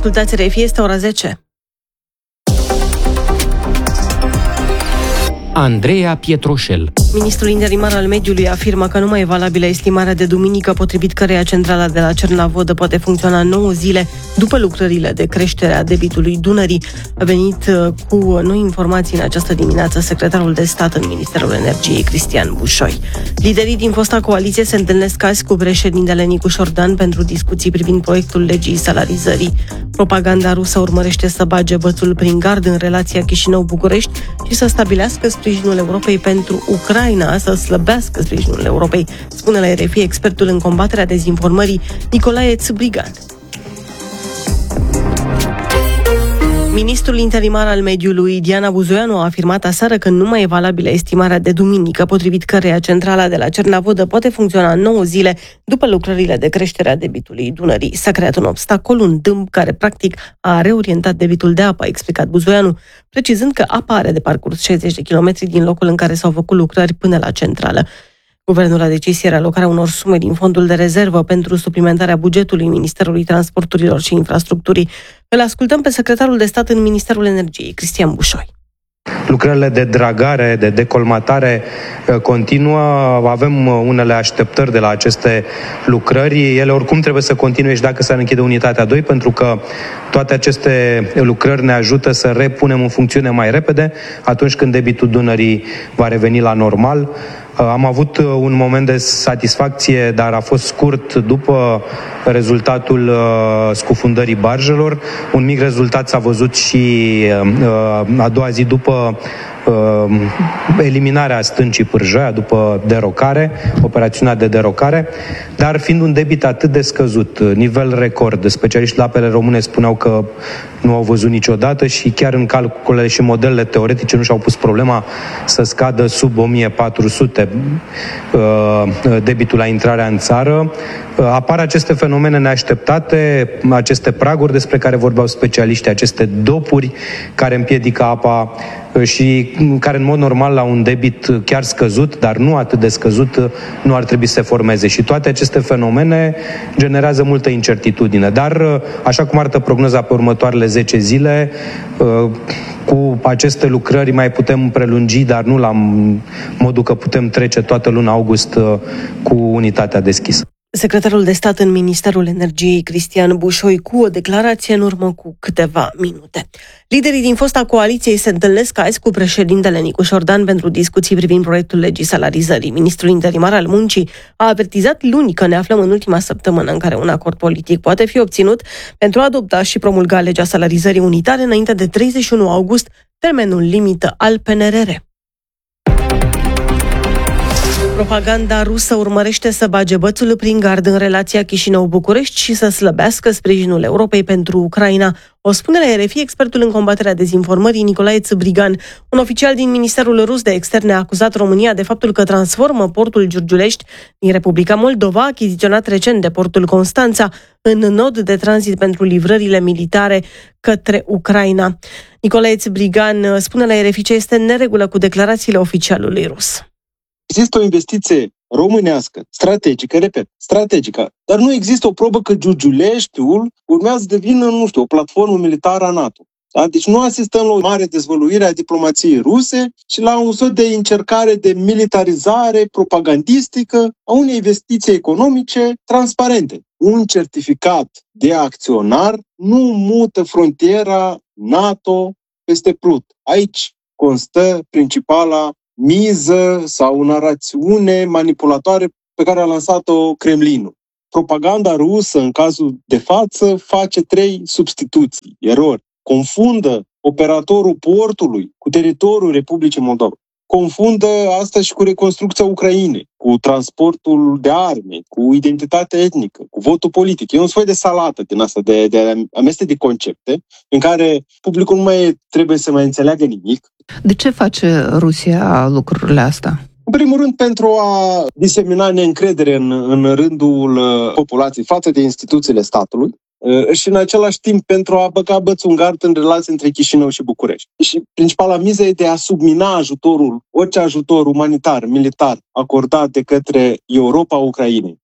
Ascultați RFI, este ora 10. Andreea Pietroșel. Ministrul interimar al mediului afirmă că nu mai e valabilă estimarea de duminică, potrivit căreia centrala de la Cernavodă poate funcționa 9 zile după lucrările de creștere a debitului Dunării. A venit cu noi informații în această dimineață secretarul de stat în Ministerul Energiei, Cristian Bușoi. Liderii din fosta coaliție se întâlnesc azi cu președintele Nicu Șordan pentru discuții privind proiectul legii salarizării. Propaganda rusă urmărește să bage bățul prin gard în relația Chișinău-București și să stabilească sprijinul Europei pentru Ucraina, să slăbească sprijinul Europei, spune la RFI expertul în combaterea dezinformării Nicolae Țbrigan. Ministrul interimar al mediului, Diana Buzoianu, a afirmat aseară că nu mai e valabilă estimarea de duminică, potrivit căreia centrala de la Cernavodă poate funcționa 9 zile după lucrările de creștere a debitului Dunării. S-a creat un obstacol, un dâmb care practic a reorientat debitul de apă, a explicat Buzoianu, precizând că apa are de parcurs 60 de kilometri din locul în care s-au făcut lucrări până la centrală. Guvernul a decis ieri alocarea unor sume din fondul de rezervă pentru suplimentarea bugetului Ministerului Transporturilor și Infrastructurii. Îl ascultăm pe secretarul de stat în Ministerul Energiei, Cristian Bușoi. Lucrările de dragare, de decolmatare continuă, avem unele așteptări de la aceste lucrări. Ele oricum trebuie să continue și dacă s-ar închide unitatea 2, pentru că toate aceste lucrări ne ajută să repunem în funcțiune mai repede atunci când debitul Dunării va reveni la normal. Am avut un moment de satisfacție, dar a fost scurt după rezultatul scufundării barjelor. Un mic rezultat s-a văzut și a doua zi după eliminarea stâncii Pârjoia, după derocare, operațiunea de derocare, dar fiind un debit atât de scăzut, nivel record, specialiștii la apele române spuneau că nu au văzut niciodată și chiar în calculele și modelele teoretice nu și-au pus problema să scadă sub 1400 debitul la intrarea în țară. Apar aceste fenomene neașteptate, aceste praguri despre care vorbeau specialiștii, aceste dopuri care împiedică apa și care în mod normal la un debit chiar scăzut, dar nu atât de scăzut, nu ar trebui să se formeze. Și toate aceste fenomene generează multă incertitudine. Dar, așa cum arată prognoza pe următoarele 10 zile, cu aceste lucrări mai putem prelungi, dar nu la modul că putem trece toată luna august cu unitatea deschisă. Secretarul de stat în Ministerul Energiei, Cristian Bușoi, cu o declarație în urmă cu câteva minute. Liderii din fosta coaliție se întâlnesc azi cu președintele Nicu Șordan pentru discuții privind proiectul legii salarizării. Ministrul interimar al muncii a avertizat luni că ne aflăm în ultima săptămână în care un acord politic poate fi obținut pentru a adopta și promulga legea salarizării unitare înainte de 31 august, termenul limită al PNRR. Propaganda rusă urmărește să bage bățul prin gard în relația Chișinău-București și să slăbească sprijinul Europei pentru Ucraina. O spune la RFI expertul în combaterea dezinformării Nicolae Țbrigan. Un oficial din Ministerul Rus de Externe a acuzat România de faptul că transformă portul Giurgiulești din Republica Moldova, achiziționat recent de portul Constanța, în nod de tranzit pentru livrările militare către Ucraina. Nicolae Țbrigan spune la RFI ce este în neregulă cu declarațiile oficialului rus. Există o investiție românească, strategică, repet, strategică, dar nu există o probă că Giurgiuleștiul urmează să devină, o platformă militară a NATO. Da? Deci nu asistăm la o mare dezvăluire a diplomației ruse și la un soi de încercare de militarizare propagandistică a unei investiții economice transparente. Un certificat de acționar nu mută frontiera NATO peste Prut. Aici constă principala miză sau narațiune manipulatoare pe care a lansat-o Kremlinul. Propaganda rusă, în cazul de față, face 3 substituții, erori. Confundă operatorul portului cu teritoriul Republicii Moldova. Confundă asta și cu reconstrucția Ucrainei, cu transportul de arme, cu identitatea etnică, cu votul politic. E un soi de salată din asta, de amestec de concepte, în care publicul nu mai trebuie să mai înțeleagă nimic. De ce face Rusia lucrurile astea? În primul rând, pentru a disemina neîncredere în rândul populației față de instituțiile statului și în același timp pentru a băga bățul în gard în relații între Chișinău și București. Și principala miză e de a submina orice ajutor umanitar, militar, acordat de către Europa Ucrainei.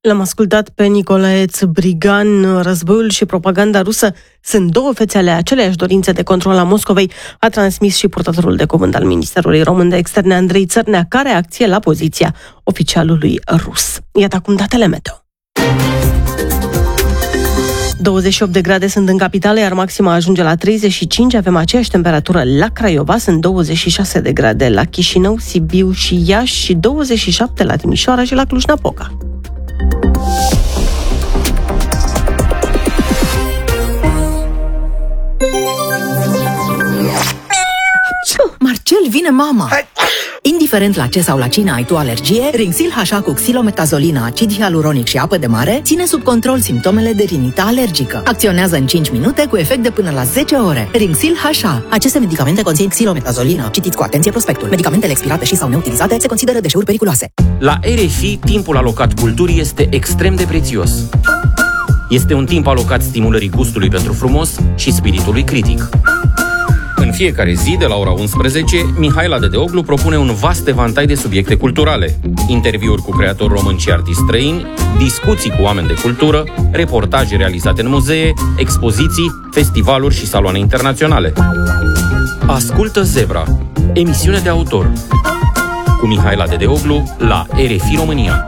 L-am ascultat pe Nicolae Țbrigan. Războiul și propaganda rusă sunt două fețe ale aceleiași dorințe de control a Moscovei, a transmis și purtătorul de cuvânt al Ministerului Român de Externe, Andrei Țărnea, ca reacție la poziția oficialului rus. Iată acum datele meteo. 28 de grade sunt în capitală, iar maxima ajunge la 35. Avem aceeași temperatură la Craiova, sunt 26 de grade la Chișinău, Sibiu și Iași și 27 la Timișoara și la Cluj-Napoca. Marcel, vine mama! Indiferent la ce sau la cine ai tu alergie, Rinxil HA cu xilometazolina, acid hialuronic și apă de mare ține sub control simptomele de rinită alergică. Acționează în 5 minute cu efect de până la 10 ore. Rinxil HA. Aceste medicamente conțin xilometazolina. Citiți cu atenție prospectul. Medicamentele expirate și sau neutilizate se consideră deșeuri periculoase. La RFI, timpul alocat culturii este extrem de prețios. Este un timp alocat stimulării gustului pentru frumos și spiritului critic. În fiecare zi, de la ora 11, Mihaela Dedeoglu propune un vast evantai de subiecte culturale. Interviuri cu creatori români și artiști străini, discuții cu oameni de cultură, reportaje realizate în muzee, expoziții, festivaluri și saloane internaționale. Ascultă Zebra, emisiune de autor, cu Mihaela Dedeoglu la RFI România.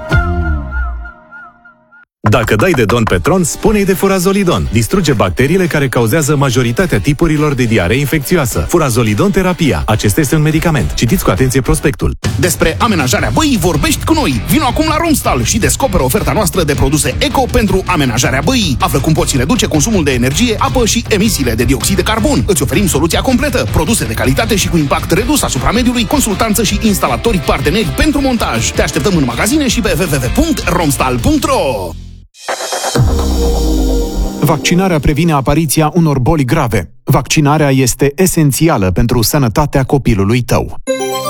Dacă dai de Don Petron, spune-i de Furazolidon. Distruge bacteriile care cauzează majoritatea tipurilor de diaree infecțioasă. Furazolidon terapia. Acesta este un medicament. Citiți cu atenție prospectul. Despre amenajarea băii vorbești cu noi. Vino acum la Romstal și descoperă oferta noastră de produse eco pentru amenajarea băii. Află cum poți reduce consumul de energie, apă și emisiile de dioxid de carbon. Îți oferim soluția completă. Produse de calitate și cu impact redus asupra mediului, consultanță și instalatori parteneri pentru montaj. Te așteptăm în magazine și pe www.romstal.ro. Vaccinarea previne apariția unor boli grave. Vaccinarea este esențială pentru sănătatea copilului tău.